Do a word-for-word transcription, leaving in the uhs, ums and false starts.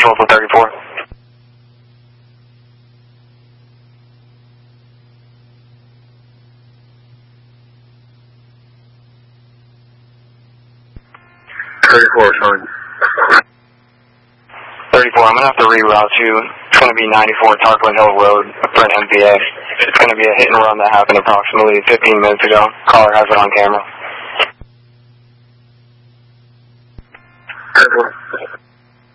control for thirty-four. thirty-four, sorry. thirty-four, I'm going to have to reroute you. It's going to be ninety-four Tarquin Hill Road, Brent M P A. It's going to be a hit and run that happened approximately fifteen minutes ago. Caller has it on camera. thirty-four.